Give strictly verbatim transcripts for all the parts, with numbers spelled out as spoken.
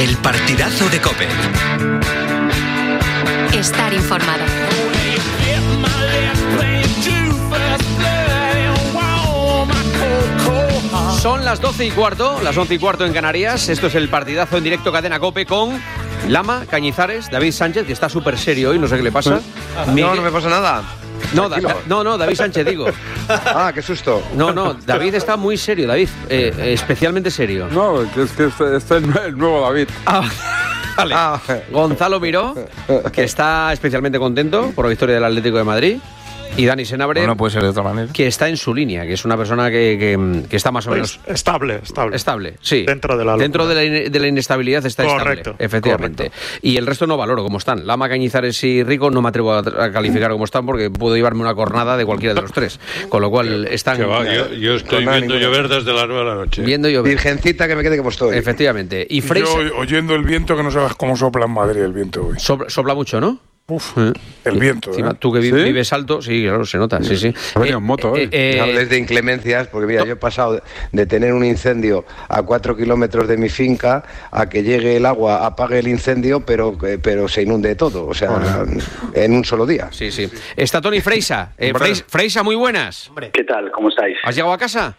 El partidazo de COPE. Estar informado. Son las doce y cuarto, las once y cuarto en Canarias. Esto es el partidazo en directo Cadena COPE con Lama, Cañizares, David Sánchez, que está súper serio hoy, no sé qué le pasa. Miguel... No, no me pasa nada. No, da, no, no, David Sánchez, digo. Ah, qué susto. No, no, David está muy serio, David, eh, especialmente serio. No, es que este es el nuevo David. Ah, vale. Ah. Gonzalo Miró, que está especialmente contento por la victoria del Atlético de Madrid. Y Dani Senabre, no, no puede ser de otra manera, que está en su línea, que es una persona que, que, que está más o menos... Estable, estable. Estable, sí. Dentro de la Dentro de la, de la inestabilidad está correcto, estable, efectivamente. Correcto. Y el resto no valoro cómo están. Lama, Cañizares y Rico no me atrevo a, a calificar cómo están porque puedo llevarme una cornada de cualquiera de los tres. Con lo cual están... Que va, yo, yo estoy viendo llover desde las nueve de la noche. Viendo llover. Virgencita, que me quede como estoy. Efectivamente. Y, y Freisa... yo oyendo el viento, que no sabes cómo sopla en Madrid el viento hoy. Sopla, sopla mucho, ¿no? Uf, ¿Eh? el viento. Encima, ¿eh? Tú que vives, ¿Sí? vives alto, sí, claro, se nota, sí, sí. Ha venido en moto hoy. Eh, eh, no hables de inclemencias, porque mira, yo he pasado de tener un incendio a cuatro kilómetros de mi finca a que llegue el agua, apague el incendio, pero, pero se inunde todo, o sea, oh, en un solo día. Sí, sí. Está Toni Freisa. Eh, Freisa, Freisa, muy buenas. ¿Qué tal? ¿Cómo estáis? ¿Has llegado a casa?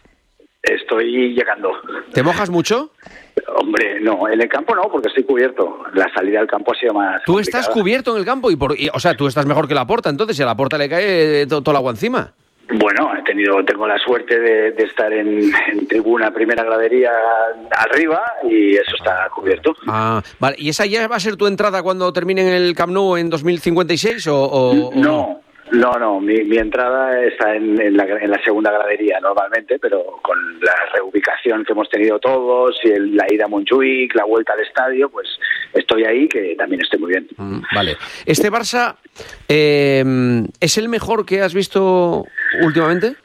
Estoy llegando. ¿Te mojas mucho? Hombre, no, en el campo no, porque estoy cubierto. La salida al campo ha sido más Tú complicada. Estás cubierto en el campo y, por, y o sea, tú estás mejor que Laporta, entonces, si a Laporta le cae todo, todo el agua encima. Bueno, he tenido, tengo la suerte de, de estar en, en tribuna primera gradería arriba y eso está cubierto. Ah, vale. ¿Y esa ya va a ser tu entrada cuando termine en el Camp Nou en dos mil cincuenta y seis o, o, o no? No, no, mi, mi entrada está en, en, la, en la segunda gradería normalmente, pero con la reubicación que hemos tenido todos y el, la ida a Montjuic, la vuelta al estadio, pues estoy ahí, que también estoy muy bien. Mm, vale. ¿Este Barça eh, es el mejor que has visto últimamente?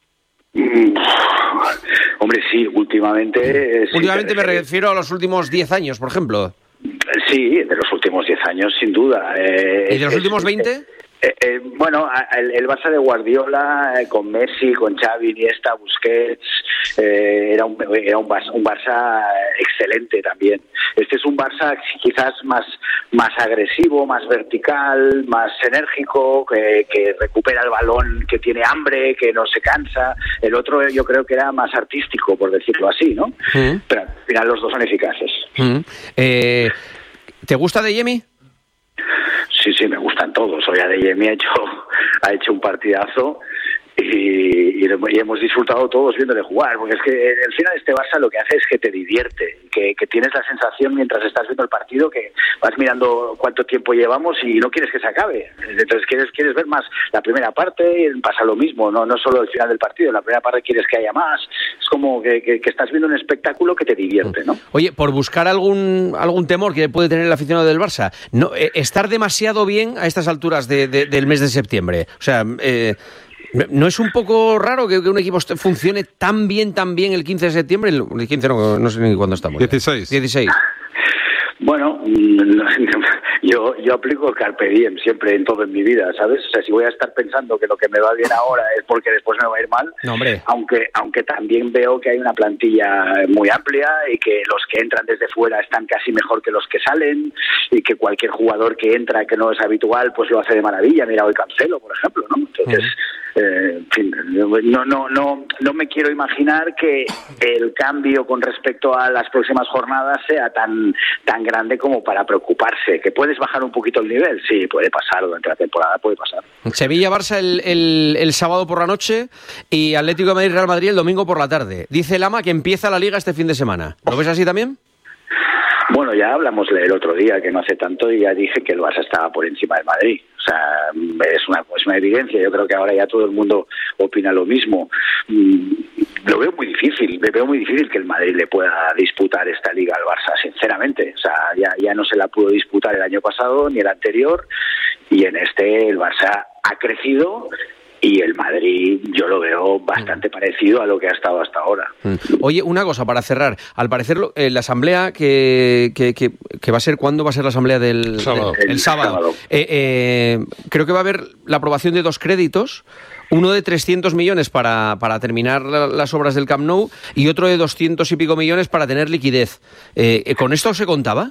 Mm, hombre, sí, últimamente... Sí, últimamente me refiero a los últimos diez años, por ejemplo. Sí, de los últimos diez años, sin duda. Eh, ¿Y de los es, últimos veinte? Eh, eh, bueno, el, el Barça de Guardiola, eh, con Messi, con Xavi, Iniesta, Busquets, eh, era, un, era un, Barça, un Barça excelente también. Este es un Barça quizás más, más agresivo, más vertical, más enérgico, que, que recupera el balón, que tiene hambre, que no se cansa. El otro yo creo que era más artístico, por decirlo así, ¿no? Mm. Pero al final los dos son eficaces. Mm. Eh, ¿Te gusta Adeyemi? Sí, sí, me gustan todos. Hoy Adeyemi ha hecho, ha hecho un partidazo y, y, y hemos disfrutado todos viéndole jugar, porque es que al final este Barça lo que hace es que te divierte, que, que tienes la sensación mientras estás viendo el partido que vas mirando cuánto tiempo llevamos y no quieres que se acabe. Entonces quieres quieres ver más la primera parte y pasa lo mismo, no no solo el final del partido, en la primera parte quieres que haya más. Es como que, que, que estás viendo un espectáculo que te divierte, ¿no? Oye, por buscar algún algún temor que puede tener el aficionado del Barça, no eh, estar demasiado bien a estas alturas de, de, del mes de septiembre. O sea, eh, ¿no es un poco raro que, que un equipo funcione tan bien, tan bien el quince de septiembre? El quince no, no sé ni cuándo estamos. dieciséis. dieciséis. Bueno, yo yo aplico el carpe diem siempre en todo en mi vida, ¿sabes? O sea, si voy a estar pensando que lo que me va bien ahora es porque después me va a ir mal, no, hombre. aunque aunque también veo que hay una plantilla muy amplia y que los que entran desde fuera están casi mejor que los que salen y que cualquier jugador que entra que no es habitual pues lo hace de maravilla. Mira hoy Cancelo, por ejemplo, ¿no? Entonces, uh-huh. eh, en fin, no no no no me quiero imaginar que el cambio con respecto a las próximas jornadas sea tan tan grande como para preocuparse. ¿Que puedes bajar un poquito el nivel? Sí, puede pasar durante la temporada, puede pasar. Sevilla-Barça el, el, el sábado por la noche y Atlético de Madrid-Real Madrid el domingo por la tarde. Dice Lama que empieza la Liga este fin de semana. ¿Lo ves así también? Bueno, ya hablamos el otro día, que no hace tanto, y ya dije que el Barça estaba por encima del Madrid. O sea, es una, es una evidencia. Yo creo que ahora ya todo el mundo opina lo mismo. Lo veo muy difícil, me veo muy difícil que el Madrid le pueda disputar esta Liga al Barça, sinceramente. O sea, ya, ya no se la pudo disputar el año pasado ni el anterior, y en este el Barça ha crecido y el Madrid yo lo veo bastante parecido a lo que ha estado hasta ahora. Oye, una cosa para cerrar. Al parecer, eh, la asamblea que, que, que, que va a ser, ¿cuándo va a ser la asamblea del sábado? El, el sábado. sábado. Eh, eh, creo que va a haber la aprobación de dos créditos. Uno de trescientos millones para, para terminar la, las obras del Camp Nou y otro de doscientos y pico millones para tener liquidez. Eh, ¿Con esto se contaba?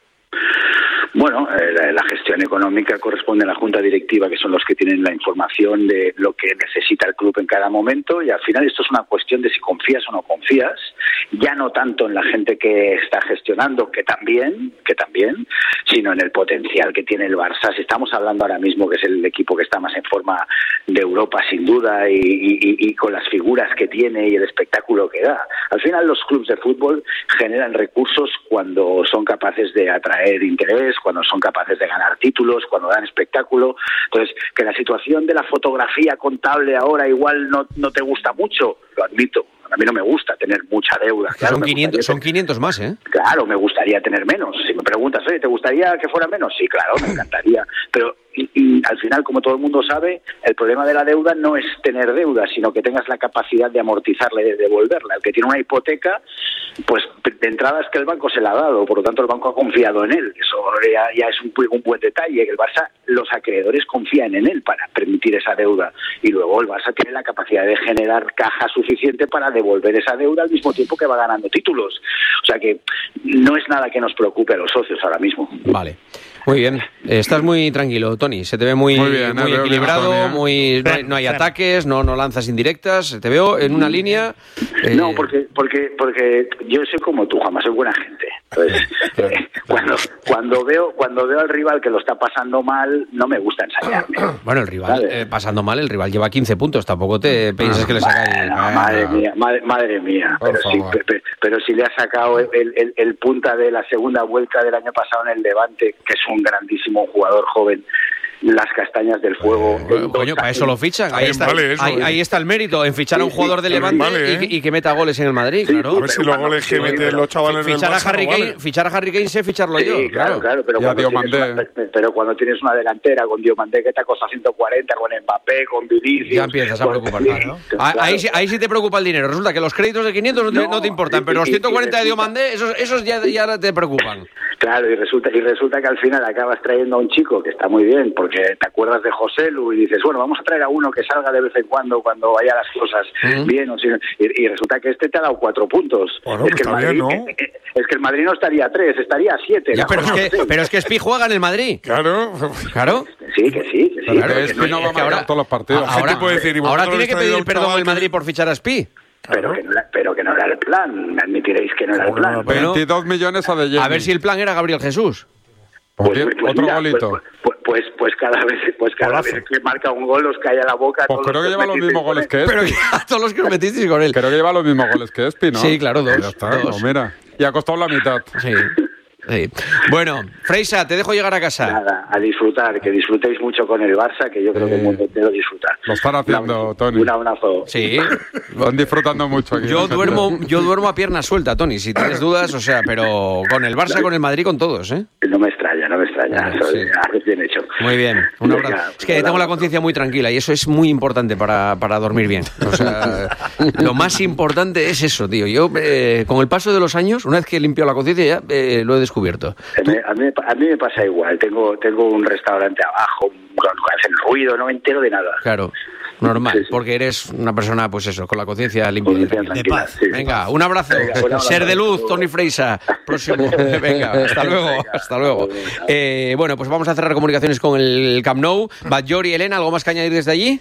Bueno, eh, la, la gestión económica corresponde a la Junta Directiva, que son los que tienen la información de lo que necesita el club en cada momento, y al final esto es una cuestión de si confías o no confías, ya no tanto en la gente que está gestionando, que también, que también, sino en el potencial que tiene el Barça. Si estamos hablando ahora mismo que es el equipo que está más en forma de Europa, sin duda, y, y, y con las figuras que tiene y el espectáculo que da. Al final los clubes de fútbol generan recursos cuando son capaces de atraer interés, cuando son capaces de ganar títulos, cuando dan espectáculo. Entonces, que la situación de la fotografía contable ahora igual no, no te gusta mucho, lo admito. A mí no me gusta tener mucha deuda. Claro, son, quinientos, son quinientos más, ¿eh? Claro, me gustaría tener menos. Si me preguntas, oye, ¿te gustaría que fuera menos? Sí, claro, me encantaría. Pero y, y al final, como todo el mundo sabe, el problema de la deuda no es tener deuda, sino que tengas la capacidad de amortizarla y de devolverla. El que tiene una hipoteca, pues de entrada es que el banco se la ha dado, por lo tanto el banco ha confiado en él. Eso ya, ya es un, un buen detalle, que el Barça, los acreedores confían en él para permitir esa deuda. Y luego el Barça tiene la capacidad de generar caja suficiente para devolver esa deuda al mismo tiempo que va ganando títulos. O sea que no es nada que nos preocupe a los socios ahora mismo. Vale. Muy bien. Estás muy tranquilo, Toni. Se te ve muy, muy, bien, muy equilibrado, bien, muy no hay, no hay ataques, no, no lanzas indirectas. Te veo en una línea. Eh... No, porque, porque, porque yo soy como tú, Juanma, soy buena gente. Entonces, eh, cuando, cuando veo, cuando veo al rival que lo está pasando mal, no me gusta ensayarme. Bueno, el rival eh, pasando mal, el rival lleva quince puntos. Tampoco te pienses que le sacáis. Bueno, madre mía, madre, madre mía. Pero si, pero, pero si le ha sacado el, el, el punta de la segunda vuelta del año pasado en el Levante, que es un grandísimo jugador joven, las castañas del fuego. Eh, coño, para eso lo fichan. Ahí está, vale eso, ahí, eh. ahí está el mérito, en fichar a un jugador de Levante vale, eh. y, y que meta goles en el Madrid, sí, claro. A ver si los goles que meten los chavales en el fichar Barça a Harry no Kane, vale. Fichar a Harry Kane sé ficharlo sí, yo. Claro, claro, claro pero, cuando una, pero cuando tienes una delantera con Diomandé que te costa ciento cuarenta, con Mbappé, con Vinicius... Ya empiezas a preocupar. Claro. Claro. Ahí, ahí sí te preocupa el dinero. Resulta que los créditos de quinientos no te, no, no te importan, pero los ciento cuarenta de Diomandé, esos, esos ya, ya te preocupan. Claro, y resulta, y resulta que al final acabas trayendo a un chico que está muy bien, porque te acuerdas de José Lu y dices, bueno, vamos a traer a uno que salga de vez en cuando, cuando vaya las cosas uh-huh. bien, o si, y, y resulta que este te ha dado cuatro puntos. Bueno, es, que el Madrid, bien, ¿no? es, es que el Madrid no estaría a tres, estaría a siete. Ya, pero, es que, pero es que Espi juega en el Madrid. Claro. Claro. Sí, que sí, que sí. Claro, que Espi no va a marcar todos los partidos. Ahora, puede decir, ahora tiene que pedir perdón el Madrid por fichar a Espi. Pero que, no era, pero que no era el plan, me admitiréis que no era el plan. veintidós millones a De Jong. A ver si el plan era Gabriel Jesús. Pues, pues, pues, otro mira, golito. Pues, pues, pues, pues cada vez, pues cada vez que marca un gol os cae a la boca. Pues creo que lleva los mismos goles que Espi. Pero a todos los que os metisteis con él. Creo que lleva los mismos goles que Espi, ¿no? Sí, claro, dos. Ya está, dos. Pues mira. Y ha costado la mitad. Sí. Sí. Bueno, Freisa, te dejo llegar a casa. Nada, a disfrutar, que disfrutéis mucho con el Barça, que yo creo eh, que el mundo entero disfruta. Lo están haciendo, Toni. Un abrazo. Sí. Están disfrutando mucho aquí. Yo duermo, yo duermo a pierna suelta, Toni, si tienes dudas, o sea, pero con el Barça, con el Madrid, con todos, ¿eh? No me extraña, no me extraña. Vale, sí. Es bien hecho. Muy bien, un abrazo. Venga, es que tengo abrazo. La conciencia muy tranquila y eso es muy importante para, para dormir bien. O sea, lo más importante es eso, tío. Yo, eh, con el paso de los años, una vez que he limpiado la conciencia, ya eh, lo he descubierto. A mí, a mí me pasa igual. Tengo tengo un restaurante abajo, hacen ruido, no me entero de nada. Claro, normal, sí, sí. Porque eres una persona, pues eso, con la conciencia limpia. De paz. Sí, Venga, sí. Un abrazo. Venga, un abrazo. Ser de luz, Toni Freisa. Próximo. Venga, hasta luego. Venga, hasta luego. Eh, bueno, pues vamos a cerrar comunicaciones con el Camp Nou. Batllori, Elena, ¿algo más que añadir desde allí?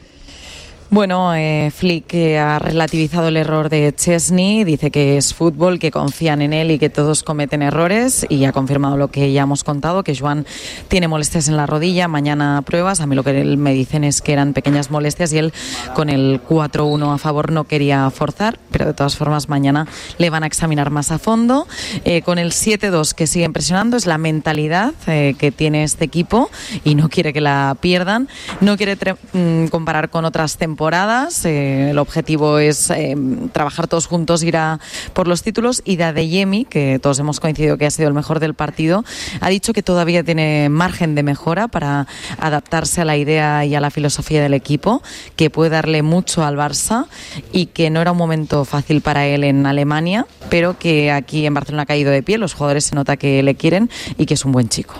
Bueno, eh, Flick eh, ha relativizado el error de Chesney, dice que es fútbol, que confían en él y que todos cometen errores, y ha confirmado lo que ya hemos contado, que Joan tiene molestias en la rodilla, mañana pruebas. A mí lo que él me dicen es que eran pequeñas molestias y él con el cuatro uno a favor no quería forzar, pero de todas formas mañana le van a examinar más a fondo. Eh, con el siete dos que sigue impresionando es la mentalidad eh, que tiene este equipo y no quiere que la pierdan, no quiere tre- comparar con otras temporadas temporadas. Eh, el objetivo es eh, trabajar todos juntos, ir a por los títulos. Y de Adeyemi, que todos hemos coincidido que ha sido el mejor del partido, ha dicho que todavía tiene margen de mejora para adaptarse a la idea y a la filosofía del equipo, que puede darle mucho al Barça y que no era un momento fácil para él en Alemania, pero que aquí en Barcelona ha caído de pie. Los jugadores se nota que le quieren y que es un buen chico.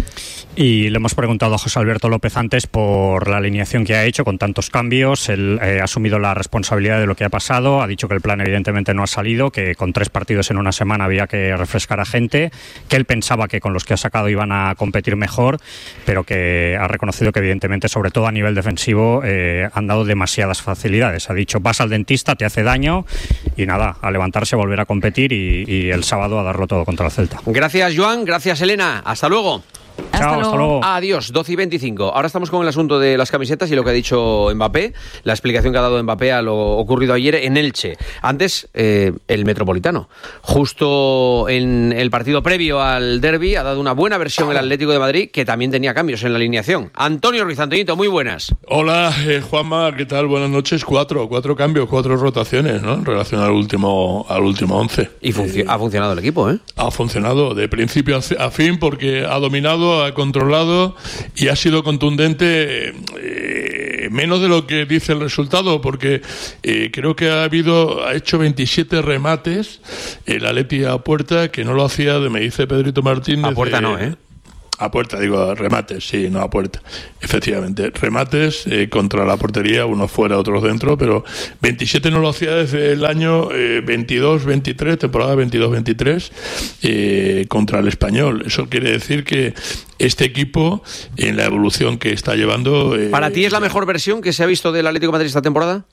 Y le hemos preguntado a José Alberto López antes por la alineación que ha hecho con tantos cambios. Él eh, ha asumido la responsabilidad de lo que ha pasado, ha dicho que el plan evidentemente no ha salido, que con tres partidos en una semana había que refrescar a gente, que él pensaba que con los que ha sacado iban a competir mejor, pero que ha reconocido que evidentemente, sobre todo a nivel defensivo, eh, han dado demasiadas facilidades. Ha dicho, vas al dentista, te hace daño y nada, a levantarse, a volver a competir y, y el sábado a darlo todo contra el Celta. Gracias, Joan, gracias, Elena, hasta luego. Hasta Chao, luego. hasta luego. Adiós, doce y veinticinco. Ahora estamos con el asunto de las camisetas y lo que ha dicho Mbappé, la explicación que ha dado Mbappé a lo ocurrido ayer en Elche. Antes, eh, el Metropolitano. Justo en el partido previo al derbi ha dado una buena versión el Atlético de Madrid, que también tenía cambios en la alineación. Antonio Ruiz, Antonito, muy buenas. Hola, eh, Juanma, ¿qué tal? Buenas noches. Cuatro, cuatro cambios, cuatro rotaciones, ¿no? En relación al último, al último once. Y func- eh, ha funcionado el equipo, ¿eh? Ha funcionado de principio a fin porque ha dominado, ha controlado y ha sido contundente, eh, menos de lo que dice el resultado, porque eh, creo que ha habido, ha hecho veintisiete remates el Atleti a puerta, que no lo hacía, de, me dice Pedrito Martínez. A puerta eh, no, ¿eh? A puerta, digo, remates, sí, no a puerta. Efectivamente, remates eh, contra la portería, unos fuera, otros dentro, pero veintisiete no lo hacía desde el año eh, veintidós veintitrés, temporada veintidós veintitrés, eh, contra el Español. Eso quiere decir que este equipo, en la evolución que está llevando... Eh, ¿Para ti es la mejor versión que se ha visto del Atlético de Madrid esta temporada?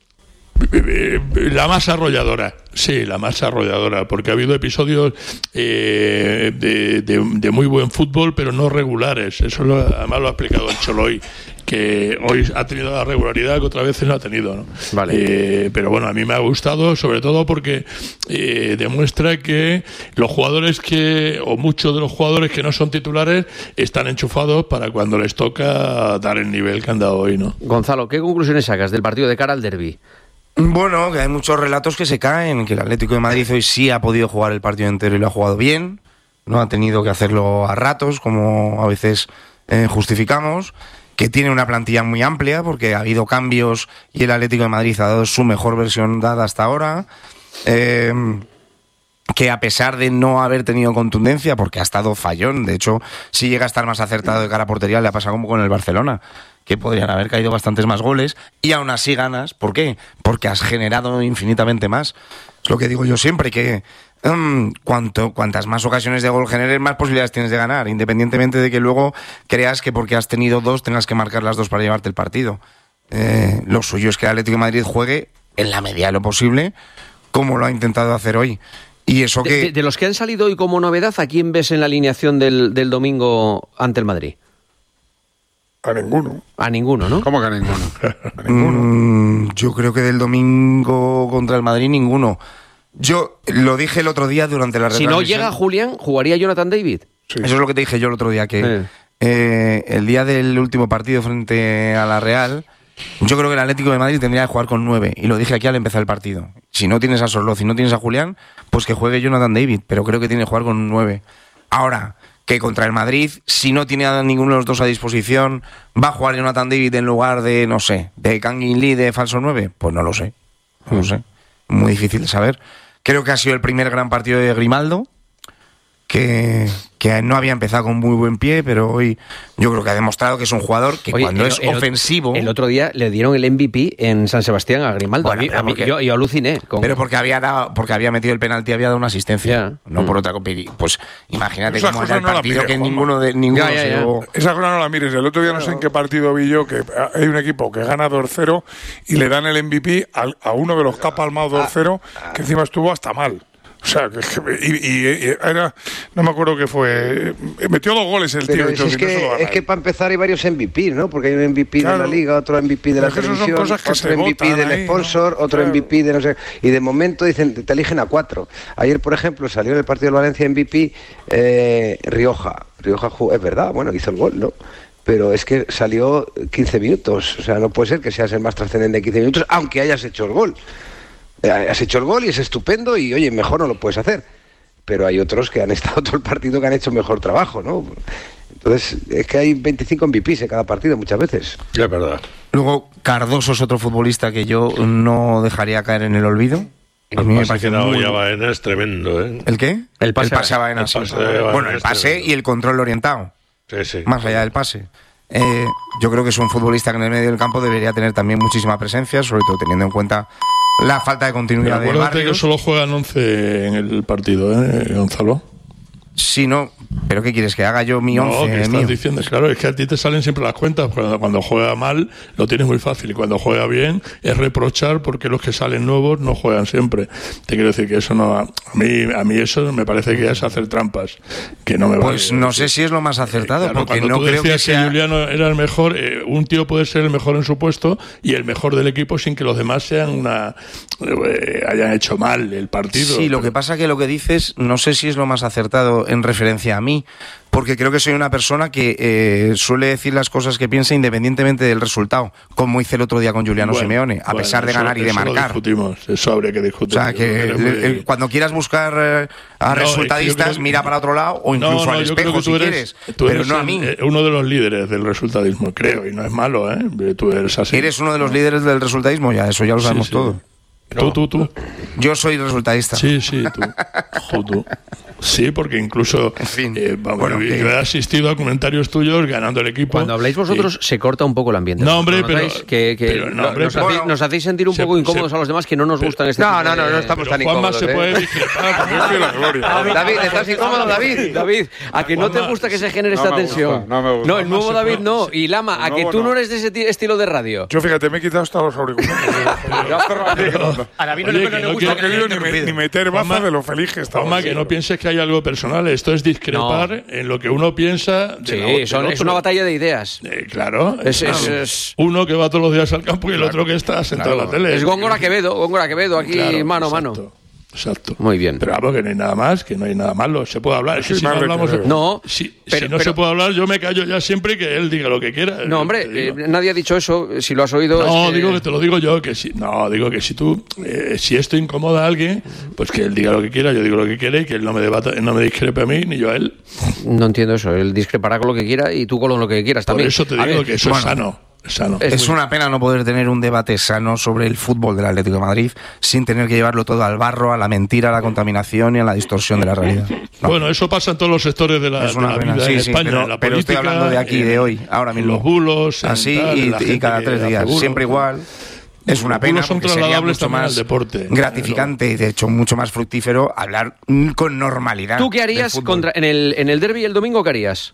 La más arrolladora, sí, la más arrolladora, porque ha habido episodios eh, de, de, de muy buen fútbol, pero no regulares. Eso lo, además lo ha explicado el Cholo hoy, que hoy ha tenido la regularidad que otras veces no ha tenido, ¿no? Vale. Eh, pero bueno, a mí me ha gustado, sobre todo porque eh, demuestra que los jugadores que, o muchos de los jugadores que no son titulares, están enchufados para cuando les toca dar el nivel que han dado hoy, ¿no? Gonzalo, ¿qué conclusiones sacas del partido de cara al derbi? Bueno, que hay muchos relatos que se caen, que el Atlético de Madrid hoy sí ha podido jugar el partido entero y lo ha jugado bien, no ha tenido que hacerlo a ratos, como a veces eh, justificamos, que tiene una plantilla muy amplia, porque ha habido cambios y el Atlético de Madrid ha dado su mejor versión dada hasta ahora, eh, que a pesar de no haber tenido contundencia, porque ha estado fallón, de hecho, si llega a estar más acertado de cara a portería, le ha pasado como con el Barcelona, que podrían haber caído bastantes más goles, y aún así ganas. ¿Por qué? Porque has generado infinitamente más. Es lo que digo yo siempre, que um, cuanto, cuantas más ocasiones de gol generes, más posibilidades tienes de ganar, independientemente de que luego creas que porque has tenido dos tengas que marcar las dos para llevarte el partido. Eh, lo suyo es que el Atlético de Madrid juegue en la medida de lo posible, como lo ha intentado hacer hoy. Y eso que... De, de, de los que han salido hoy como novedad, ¿a quién ves en la alineación del, del domingo ante el Madrid? A ninguno. A ninguno, ¿no? ¿Cómo que a ninguno? A ninguno. Mm, yo creo que del domingo contra el Madrid ninguno. Yo lo dije el otro día durante la Si no llega Julián, ¿jugaría Jonathan David? Sí. Eso es lo que te dije yo el otro día, que eh. Eh, el día del último partido frente a la Real, yo creo que el Atlético de Madrid tendría que jugar con nueve, y lo dije aquí al empezar el partido. Si no tienes a Sorloz y no tienes a Julián, pues que juegue Jonathan David, pero creo que tiene que jugar con nueve. Ahora, que contra el Madrid, si no tiene a ninguno de los dos a disposición, ¿va a jugar Jonathan David en lugar de, no sé, de Kangin Lee de falso nueve? Pues no lo sé, no lo sé. Muy difícil de saber. Creo que ha sido el primer gran partido de Grimaldo, que, que no había empezado con muy buen pie, pero hoy yo creo que ha demostrado que es un jugador que Oye, cuando el, es el, ofensivo... El otro día le dieron el M V P en San Sebastián a Grimaldo. Bueno, a mí, a mí, porque, yo, yo aluciné. Con... Pero porque había dado, porque había metido el penalti, había dado una asistencia. Yeah. No mm. por otra cosa. Pues imagínate Esa cómo era el partido no mires, que ninguno de ninguno ya, ya, ya. Se... Esa cosa no la mires. El otro día no sé en qué partido vi yo que hay un equipo que gana dos cero y le dan el M V P a, a uno de los que ha palmado dos cero, que encima estuvo hasta mal. O sea, y, y, y era, no me acuerdo qué fue, metió dos goles el Pero tío. Es, es, que, es que para empezar hay varios M V P, ¿no? Porque hay un M V P claro. de la Liga, otro M V P de la televisión, otro M V P del ahí, sponsor, ¿no? Otro claro. M V P de no sé... Y de momento dicen, te eligen a cuatro. Ayer, por ejemplo, salió en el partido del Valencia M V P eh, Rioja. Rioja jugó, es verdad, bueno, hizo el gol, ¿no? pero es que salió quince minutos. O sea, no puede ser que seas el más trascendente en quince minutos, aunque hayas hecho el gol. Has hecho el gol y es estupendo y, oye, mejor no lo puedes hacer. Pero hay otros que han estado todo el partido que han hecho mejor trabajo, ¿no? Entonces, es que hay veinticinco M V Pes en cada partido muchas veces. Es verdad. Luego, Cardoso es otro futbolista que yo no dejaría caer en el olvido. A mí me parece que muy... ya Baena es tremendo, ¿eh? ¿El qué? El pase, el pase a Baena. El Sí. pase de Baena Bueno, el es pase tremendo. y el control orientado. Sí, sí. Más allá del pase. Eh, yo creo que es un futbolista que en el medio del campo debería tener también muchísima presencia, sobre todo teniendo en cuenta la falta de continuidad de Acuérdate Barrios. que solo juegan once en el partido, ¿eh, Gonzalo? Sí, no, pero ¿qué quieres? ¿Que haga yo mi No, once? que estás mío? diciendo, claro, es que a ti te salen siempre las cuentas. Cuando, cuando juega mal, lo tienes muy fácil. Y cuando juega bien, es reprochar porque los que salen nuevos no juegan siempre. Te quiero decir que eso no. A mí, a mí eso me parece que es hacer trampas. Que no me Pues vale. no sé si es lo más acertado, Claro, porque cuando no tú creo que decías que, sea... Juliano era el mejor, eh, un tío puede ser el mejor en su puesto y el mejor del equipo sin que los demás sean una eh, hayan hecho mal el partido. Sí, lo Pero- que pasa que lo que dices no sé si es lo más acertado en referencia a mí, porque creo que soy una persona que eh, suele decir las cosas que piensa independientemente del resultado, como hice el otro día con Giuliano Bueno, Simeone, a bueno, pesar de eso- ganar y de eso lo marcar. discutimos, eso habría que O discutir. sea, que Eres el- muy- el- cuando quieras buscar eh, a No, resultadistas, es que yo creo que- mira para otro lado o incluso no, no, al yo creo espejo que tú si eres, quieres, tú pero eres no a el- mí. eh, uno de los líderes del resultadismo, creo, y no es malo, ¿eh? Tú eres así. ¿Eres uno de los líderes del resultadismo? Ya, eso ya lo Sí, sabemos sí. todo. Tú, tú, tú. Yo soy resultadista. Sí, sí, tú. tú, tú. Sí, porque incluso En fin. eh, vamos, Bueno, yo que- he asistido a comentarios tuyos ganando el equipo. Cuando habláis vosotros y- se corta un poco el ambiente. No, hombre, ¿No pero- notáis? Que, que pero no, hombre, nos, pero- hacéis, Bueno, nos hacéis sentir un se- poco incómodos se- a los demás que no nos pero- gustan este No, tipo no, no, de- no estamos Pero tan Juanma incómodos, se ¿eh? puede discrepar. Yo estoy en la gloria. David, ¿estás incómodo, David? David, a que no te Juanma, gusta que se genere no esta me gusta, tensión. no me gusta. el nuevo Juanma se David puede- no. Y Lama, a El que nuevo tú no no. eres de ese ti- estilo de radio. Yo, fíjate, me he quitado hasta los auriculares. Ya has cerrado el micrófono. A David no Oye, le, que no le no gusta No he quiero- que le querido haya ni, me- ni interrumpido. meter baza Juanma- de lo feliz que estaba. Juanma, que no pienses que hay algo personal. Esto es discrepar en lo que uno piensa. De la- Sí, del son- es otro. una batalla de ideas. Eh, claro. Es, es, Claro. es, Uno que va todos los días al campo y el otro que está sentado en la tele. es Góngora Quevedo, Góngora Quevedo, aquí Claro, mano a mano. exacto, Exacto. Muy bien. Pero vamos, que no hay nada más, que no hay nada malo. Se puede hablar. Es que Sí, si no más de hablamos. Quevedo. No, si, pero- si no pero- se puede hablar, yo me callo ya siempre y que él diga lo que quiera. No, hombre, Te digo. eh, nadie ha dicho eso. Si lo has oído. No, es que- digo que te lo digo yo, que si, no, digo que si tú, eh, si esto incomoda a alguien, pues que él diga lo que quiera, yo digo lo que quiera y que él no me debata, no me discrepe a mí ni yo a él. No entiendo eso. Él discrepará con lo que quiera y tú con lo que quieras Por también. eso te A digo ver, que eso bueno, es sano. Es sano. es Es muy- una pena no poder tener un debate sano sobre el fútbol del Atlético de Madrid sin tener que llevarlo todo al barro, a la mentira, a la contaminación y a la distorsión de la realidad. No, Bueno, eso pasa en todos los sectores de la, es de una la pena, vida sí, en sí, España, pero, en la pero estoy política, hablando de aquí, en- de hoy, ahora en mismo. los bulos, en Así tal, y, en la y gente cada que tres hace días, bulos. siempre igual. Es una Los pena bulos son porque sería trasladables mucho también más al deporte. gratificante y de hecho mucho más fructífero hablar mm, con normalidad. ¿Tú qué del harías fútbol. contra, en el, en el derbi el domingo? ¿Qué harías?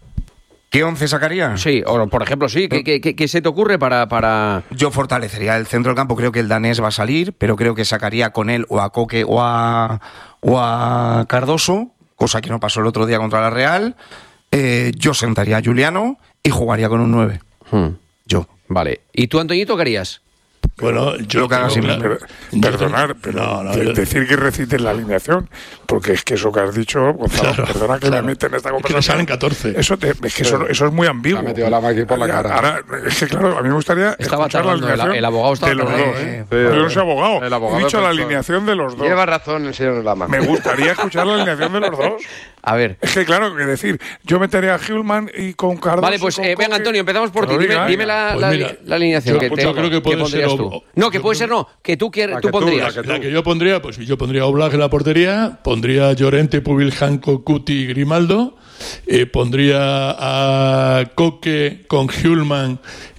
¿Qué once sacaría? Sí, o por ejemplo, sí. ¿Qué, qué- qué- qué se te ocurre para, para...? Yo fortalecería el centro del campo, creo que el danés va a salir, pero creo que sacaría con él o a Coque o a, o a Cardoso, cosa que no pasó el otro día contra la Real. Eh, yo sentaría a Giuliano y jugaría con un nueve. Hmm, Yo. Vale. ¿Y tú, Antoñito, qué harías? Bueno, yo Lo que haga tengo siempre. claro- Per- yo Perdonar, tengo- pero no, no, de- yo- decir que recites la alineación, porque es que eso que has dicho, Gonzalo, Claro, perdona que claro. me mete en esta Es que te conversación. salen catorce. Eso, te- es que eso, eso es muy ambiguo. Ha metido la máquina por la cara. Ahora, es que claro, a mí me gustaría Estaba escuchar la tardando, el- alineación el abogado estaba de los tardando, dos. ¿eh? Sí, yo no el- soy abogado. el abogado He dicho del la profesor. alineación de los dos. Lleva razón el señor Lama. Me gustaría escuchar la alineación de los dos. A ver. Es que claro, que decir, yo metería a Hillman y con Cardoso. Vale, pues y con eh, venga, Coque. Antonio, empezamos por Que ti. lo Dime, diga, dime ¿eh? la, Pues la, mira, la alineación. yo- que yo te- creo que ¿qué puede pondrías ser tú? o- No, que yo puede creo- ser no. Que tú, quieres, La tú que tú, pondrías. la que La que yo pondría, pues yo pondría a Oblak en la portería, pondría a Llorente, Pubiljanco, Cuti y Grimaldo, eh, pondría a Coque con Hjulman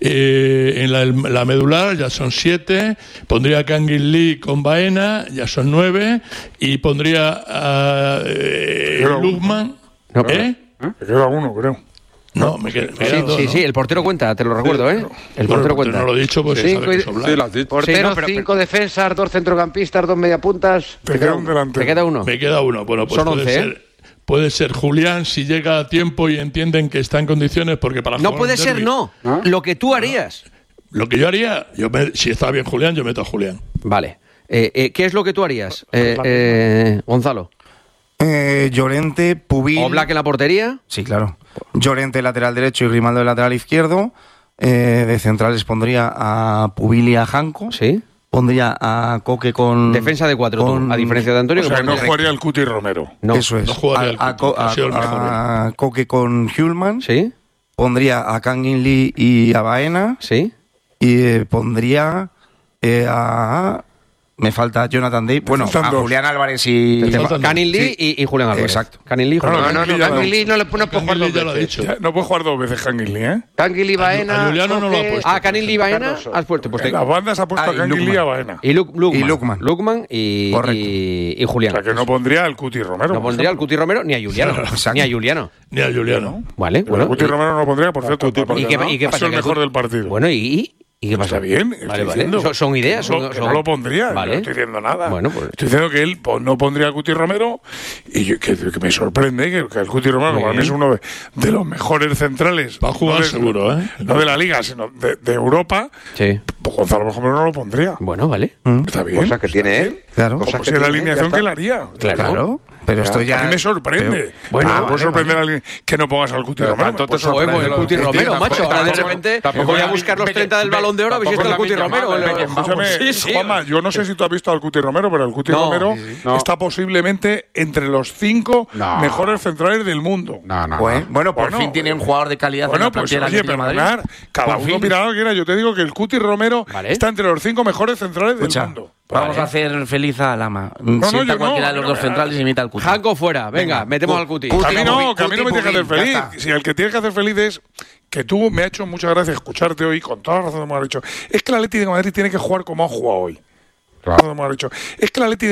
eh, en la, la medular, ya son siete, pondría a Kangin Lee con Baena, ya son nueve, y pondría a eh, Queda uno. Lugman. No, ¿Eh? Me queda uno, creo. No, me queda, me Sí, quedan dos, sí, ¿no? sí, el portero cuenta, te lo recuerdo, ¿eh? El Bueno, portero pero cuenta. no lo he dicho, pues Sí, sabe que es pues- Oblak. Sí, lo has dicho. Portero, Sí, no, pero- cinco defensas, dos centrocampistas, dos mediapuntas. Te queda un Te delantero. queda uno. Me queda uno. Bueno, pues Son puede once, ¿eh? ser, puede ser Julián si llega a tiempo y entienden que está en condiciones, porque para No jugar puede un ser, derbi- no. Lo que tú harías. Lo que yo haría, yo me- si está bien Julián, yo meto a Julián. Vale. Eh, eh, ¿Qué es lo que tú harías, eh, eh, Gonzalo? Eh, Llorente, Pubil... ¿Oblak en la portería? Sí, claro. Llorente lateral derecho y Grimaldo lateral izquierdo. Eh, de centrales pondría a Pubil y a Janko. Sí. Pondría a Coque con... Defensa de cuatro, con, a diferencia de Antonio. O sea, que no pone- jugaría el Cuti Romero. No. Eso es. no jugaría el a, a, Cuti, a- ha sido el mejor. a Coque con Hjulman. Sí, Pondría a Kangin Lee y a Baena. sí. Y eh, pondría eh, a... Me falta Jonathan Day. Bueno, faltan a dos. Julián Álvarez y... Te faltan dos. Canin Lee Sí. y, y Julián Álvarez. Exacto. Canin Lee y Julián No, Álvarez. No, no, no, Kangin Lee no le no puede jugar dos ya lo ha veces. dicho. Ya, no puede jugar dos veces Kangin Lee, ¿eh? Kangin Lee, Baena... A Juliano no lo ha Coque- puesto. Ah, Canin Lee y Baena, Cardoso. has puesto. Pues En te- las bandas ha puesto Ah, a y Kangin Lee y a Lukman. Baena. Y Lu- Lukman. Y Lukman. Lukman y, Correcto. y, y O Julián. sea, que no pondría al Cuti Romero. No por pondría al ejemplo. Cuti Romero ni a Juliano. Exacto. Ni a Juliano. Ni a Juliano. Vale, Pero al bueno. Cuti y- Romero no lo pondría, por cierto. Cuti, porque ¿Y qué, no, y qué ha pasa? sido el Que mejor Cuti- del partido. Bueno, ¿y, y, ¿y qué pasa? Está bien, Vale, estoy vale. diciendo. Son, son ideas. No, Son, que son- no lo pondría, Vale. no estoy diciendo nada. Bueno, pues- Estoy diciendo que él pues, no pondría al Cuti Romero y yo- que, que me sorprende que, que el Cuti Romero, Muy que para mí bien. es uno de, de los mejores centrales. Va a jugar no de- seguro, ¿eh? No de la Liga, sino de, de Europa. Sí. Pues Gonzalo, por ejemplo, no lo pondría. Bueno, vale. Está bien. Cosas que tiene él. Claro. Cosas Pues que es la tiene él, alineación ya que él está. haría. Claro. Claro. Pero esto ya... A mí me sorprende. Pero- Bueno, Ah, me puede vale, sorprender vale. a alguien que no pongas al Cuti Pero Romero. tanto me puede te sorprende sorprender. el Cuti lo- Romero, tampoco- macho. Ahora de tampoco- repente tampoco voy a la- buscar los Beque- treinta del Balón de Oro a ver si está el tampoco Cuti la Romero. Lamine el- Yamal, Escúchame, Sí, sí. Juanma, yo no sé si tú has visto al Cuti Romero, pero el Cuti No. Romero No. está posiblemente entre los cinco No. mejores centrales del mundo. No, no, Bueno, no. bueno, por Bueno, fin tiene un jugador de calidad en Bueno, la pues plantilla oye, del Atlético de Madrid. perdonar, cada Por uno fin. opina lo que quiera. Yo te digo que el Cuti Romero Vale. está entre los cinco mejores centrales Escucha, del mundo. vamos Vale. a hacer feliz a Lama. no, Sienta yo cualquiera no, de los no, dos no, centrales y imita al Cuti. Janko fuera. Venga, Venga. metemos Cu- al Cuti. Cuti. A mí no, Cuti, que a mí no me Cuti, tiene que hacer Pubil, feliz. ya está. Si el que tiene que hacer feliz es que tú me ha hecho mucha gracia escucharte hoy, con toda la razón me has dicho. Es que el Atlético de Madrid tiene que jugar como ha jugado hoy. Claro. Me has dicho. Es que el Atlético